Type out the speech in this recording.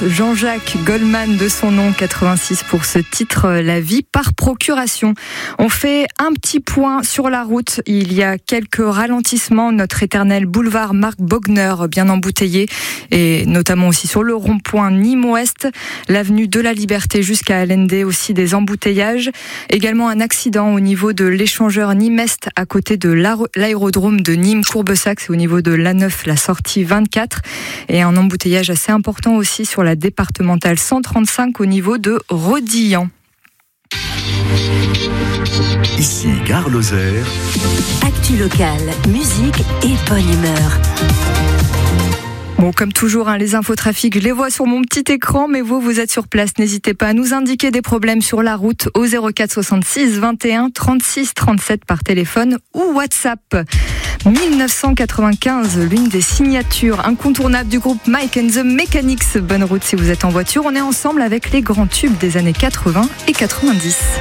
Jean-Jacques Goldman de son nom, 86 pour ce titre, La vie par procuration. On fait un petit point sur la route. Il y a quelques ralentissements. Notre éternel boulevard Marc Bogner bien embouteillé, et notamment aussi sur le rond-point Nîmes-Ouest, l'avenue de la Liberté jusqu'à Allende, aussi des embouteillages. Également un accident au niveau de l'échangeur Nîmes-Est à côté de l'aérodrome de Nîmes-Courbessac, c'est au niveau de l'A9, la sortie 24. Et un embouteillage assez important aussi sur la départementale 135 au niveau de Rodillan. Ici Gare Lozère. Actu locale, musique et bonne humeur. Bon, comme toujours, les infos trafic, je les vois sur mon petit écran, mais vous êtes sur place. N'hésitez pas à nous indiquer des problèmes sur la route au 04 66 21 36 37 par téléphone ou WhatsApp. 1995, l'une des signatures incontournables du groupe Mike and the Mechanics. Bonne route si vous êtes en voiture. On est ensemble avec les grands tubes des années 80 et 90.